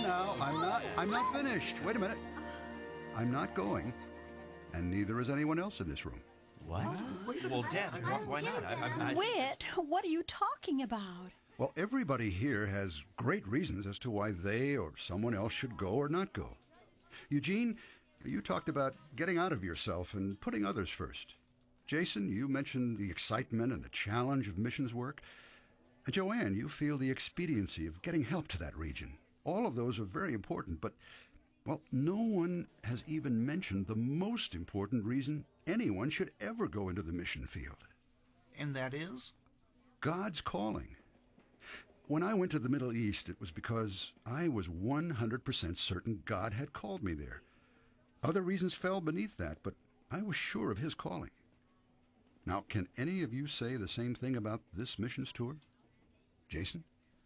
now. I'm not finished. Wait a minute. I'm not going, and neither is anyone else in this room. What? Well, Dad, why not? Whit, what are you talking about? Well, everybody here has great reasons as to why they or someone else should go or not go. Eugene, you talked about getting out of yourself and putting others first. Jason, you mentioned the excitement and the challenge of missions work. And Joanne, you feel the expediency of getting help to that region. All of those are very important, but, well, no one has even mentioned the most important reason anyone should ever go into the mission field. And that is? God's calling. When I went to the Middle East, it was because I was 100% certain God had called me there. Other reasons fell beneath that, but I was sure of his calling. Now, can any of you say the same thing about this missions tour? Jason?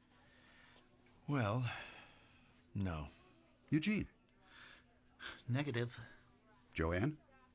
Well, no. Eugene? Negative. Joanne?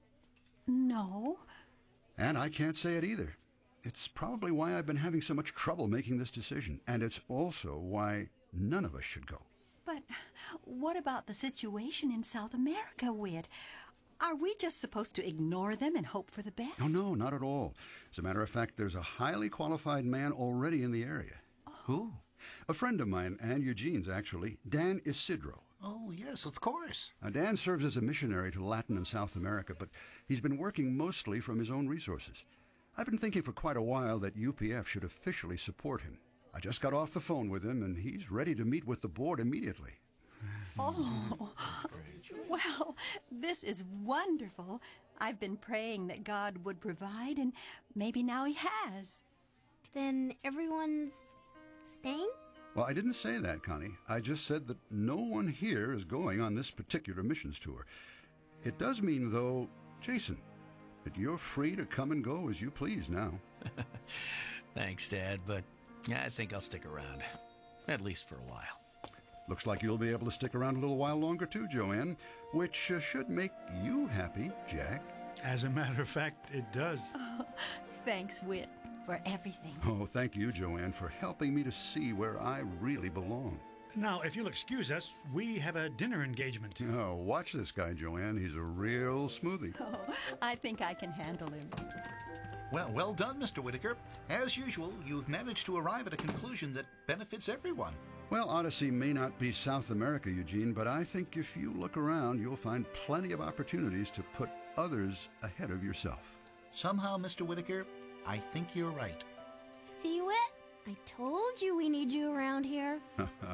No. And I can't say it either. It's probably why I've been having so much trouble making this decision, and it's also why none of us should go. But what about the situation in South America, Whit? Are we just supposed to ignore them and hope for the best? Oh, no, not at all. As a matter of fact, there's a highly qualified man already in the area. Who? A friend of mine, and Eugene's actually, Dan Isidro. Oh, yes, of course. Now, Dan serves as a missionary to Latin and South America, but he's been working mostly from his own resources. I've been thinking for quite a while that UPF should officially support him. I just got off the phone with him, and he's ready to meet with the board immediately. Oh, well, this is wonderful. I've been praying that God would provide, and maybe now he has. Then everyone's staying? Well, I didn't say that, Connie. I just said that no one here is going on this particular missions tour. It does mean, though, Jason, that you're free to come and go as you please now. Thanks, Dad, but I think I'll stick around. At least for a while. Looks like you'll be able to stick around a little while longer too, Joanne, which should make you happy, Jack. As a matter of fact, it does. Oh, thanks, Whit, for everything. Oh, thank you, Joanne, for helping me to see where I really belong. Now, if you'll excuse us, we have a dinner engagement. Oh, watch this guy, Joanne. He's a real smoothie. Oh, I think I can handle him. Well done, Mr. Whitaker. As usual, you've managed to arrive at a conclusion that benefits everyone. Well, Odyssey may not be South America, Eugene, but I think if you look around, you'll find plenty of opportunities to put others ahead of yourself. Somehow, Mr. Whitaker, I think you're right. See, Whit? I told you we need you around here.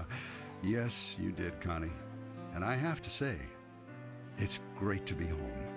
Yes, you did, Connie. And I have to say, it's great to be home.